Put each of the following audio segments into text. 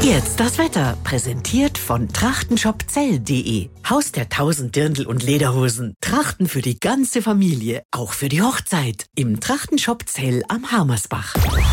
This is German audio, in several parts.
Jetzt das Wetter, präsentiert von trachtenshopzell.de. Haus der 1000 Dirndl und Lederhosen. Trachten für die ganze Familie, auch für die Hochzeit. Im Trachtenshop Zell am Harmersbach.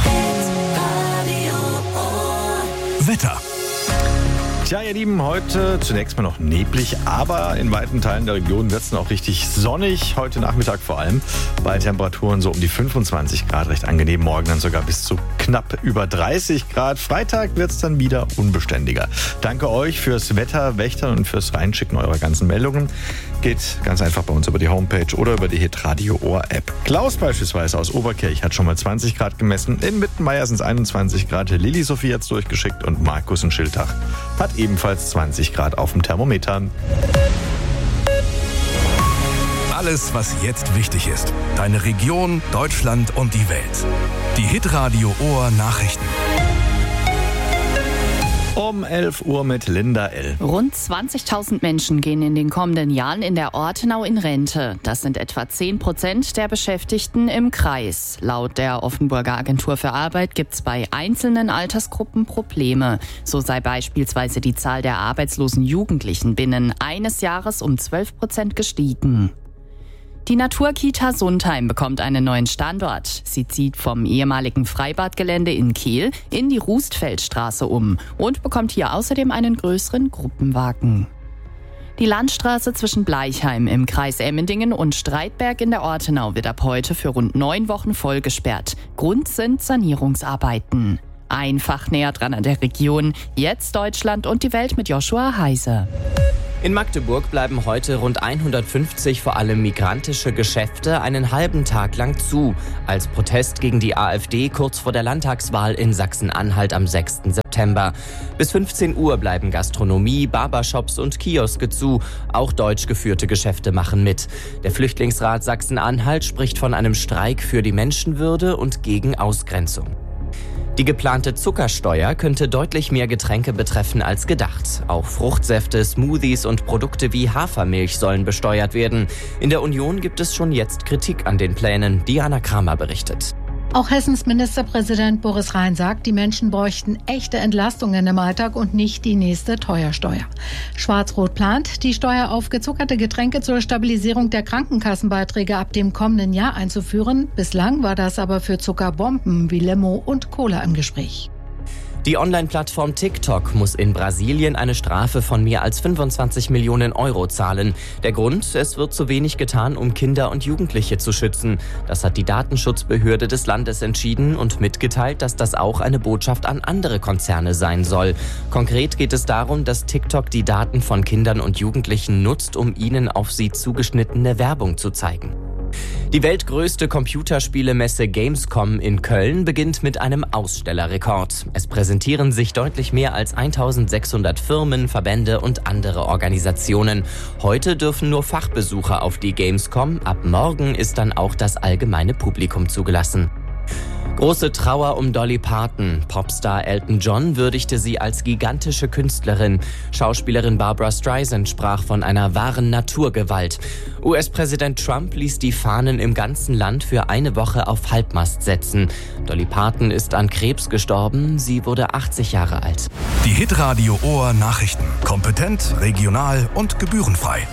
Wetter. Tja, ihr Lieben, heute zunächst mal noch neblig, aber in weiten Teilen der Region wird es dann auch richtig sonnig. Heute Nachmittag vor allem, bei Temperaturen so um die 25 Grad, recht angenehm. Morgen dann sogar bis zu knapp über 30 Grad. Freitag wird es dann wieder unbeständiger. Danke euch fürs Wetter, Wächtern und fürs Reinschicken eurer ganzen Meldungen. Geht ganz einfach bei uns über die Homepage oder über die Hitradio Ohr App. Klaus beispielsweise aus Oberkirch hat schon mal 20 Grad gemessen. In Mittenmeier sind es 21 Grad. Lilly Sophie hat es durchgeschickt und Markus in Schiltach hat ebenfalls 20 Grad auf dem Thermometer. Alles, was jetzt wichtig ist. Deine Region, Deutschland und die Welt. Die Hitradio Ohr Nachrichten. Um 11 Uhr mit Linda L. Rund 20.000 Menschen gehen in den kommenden Jahren in der Ortenau in Rente. Das sind etwa 10% der Beschäftigten im Kreis. Laut der Offenburger Agentur für Arbeit gibt es bei einzelnen Altersgruppen Probleme. So sei beispielsweise die Zahl der arbeitslosen Jugendlichen binnen eines Jahres um 12% gestiegen. Die Naturkita Sundheim bekommt einen neuen Standort. Sie zieht vom ehemaligen Freibadgelände in Kehl in die Rustfeldstraße um und bekommt hier außerdem einen größeren Gruppenwagen. Die Landstraße zwischen Bleichheim im Kreis Emmendingen und Streitberg in der Ortenau wird ab heute für rund 9 Wochen voll gesperrt. Grund sind Sanierungsarbeiten. Einfach näher dran an der Region. Jetzt Deutschland und die Welt mit Joshua Heise. In Magdeburg bleiben heute rund 150 vor allem migrantische Geschäfte einen halben Tag lang zu, als Protest gegen die AfD kurz vor der Landtagswahl in Sachsen-Anhalt am 6. September. Bis 15 Uhr bleiben Gastronomie, Barbershops und Kioske zu. Auch deutsch geführte Geschäfte machen mit. Der Flüchtlingsrat Sachsen-Anhalt spricht von einem Streik für die Menschenwürde und gegen Ausgrenzung. Die geplante Zuckersteuer könnte deutlich mehr Getränke betreffen als gedacht. Auch Fruchtsäfte, Smoothies und Produkte wie Hafermilch sollen besteuert werden. In der Union gibt es schon jetzt Kritik an den Plänen. Diana Kramer berichtet. Auch Hessens Ministerpräsident Boris Rhein sagt, die Menschen bräuchten echte Entlastungen im Alltag und nicht die nächste Teuersteuer. Schwarz-Rot plant, die Steuer auf gezuckerte Getränke zur Stabilisierung der Krankenkassenbeiträge ab dem kommenden Jahr einzuführen. Bislang war das aber für Zuckerbomben wie Limo und Cola im Gespräch. Die Online-Plattform TikTok muss in Brasilien eine Strafe von mehr als 25 Millionen Euro zahlen. Der Grund, es wird zu wenig getan, um Kinder und Jugendliche zu schützen. Das hat die Datenschutzbehörde des Landes entschieden und mitgeteilt, dass das auch eine Botschaft an andere Konzerne sein soll. Konkret geht es darum, dass TikTok die Daten von Kindern und Jugendlichen nutzt, um ihnen auf sie zugeschnittene Werbung zu zeigen. Die weltgrößte Computerspielemesse Gamescom in Köln beginnt mit einem Ausstellerrekord. Es präsentieren sich deutlich mehr als 1600 Firmen, Verbände und andere Organisationen. Heute dürfen nur Fachbesucher auf die Gamescom. Ab morgen ist dann auch das allgemeine Publikum zugelassen. Große Trauer um Dolly Parton. Popstar Elton John würdigte sie als gigantische Künstlerin. Schauspielerin Barbra Streisand sprach von einer wahren Naturgewalt. US-Präsident Trump ließ die Fahnen im ganzen Land für eine Woche auf Halbmast setzen. Dolly Parton ist an Krebs gestorben. Sie wurde 80 Jahre alt. Die Hitradio Ohr Nachrichten. Kompetent, regional und gebührenfrei.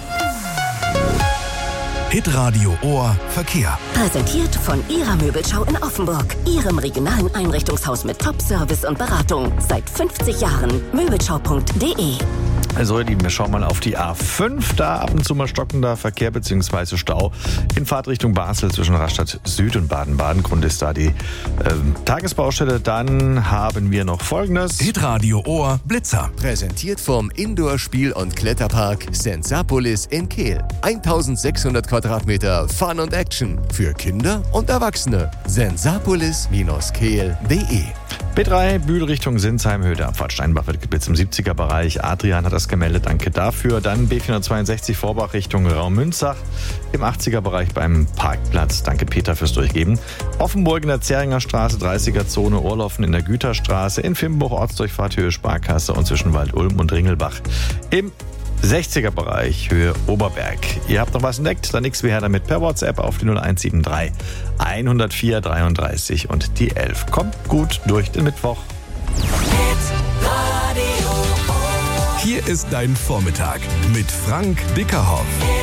Hitradio Ohr Verkehr. Präsentiert von Ihrer Möbelschau in Offenburg. Ihrem regionalen Einrichtungshaus mit Top-Service und Beratung. Seit 50 Jahren. Möbelschau.de. Also, ihr Lieben, wir schauen mal auf die A5. Da ab und zu mal stockender Verkehr bzw. Stau in Fahrtrichtung Basel zwischen Rastatt Süd und Baden-Baden. Grund ist da die Tagesbaustelle. Dann haben wir noch Folgendes. Hitradio Ohr Blitzer. Präsentiert vom Indoor-Spiel- und Kletterpark Sensapolis in Kehl. 1600 Quadratmeter Fun und Action für Kinder und Erwachsene. Sensapolis-kehl.de. B3, Bühl Richtung Sinsheim, Höhe der Abfahrt Steinbach wird geblitzt im 70er-Bereich. Adrian hat das gemeldet, danke dafür. Dann B462 Vorbach Richtung Raum Münzach im 80er-Bereich beim Parkplatz. Danke Peter fürs Durchgeben. Offenburg in der Zähringer Straße, 30er-Zone, Ohrloffen in der Güterstraße, in Fimbuch Ortsdurchfahrt Höhe Sparkasse und zwischen Wald-Ulm und Ringelbach im 60er-Bereich, Höhe Oberberg. Ihr habt noch was entdeckt? Dann nix wie her damit per WhatsApp auf die 0173 104 33 und die 11. Kommt gut durch den Mittwoch. ist dein Vormittag mit Frank Dickerhoff.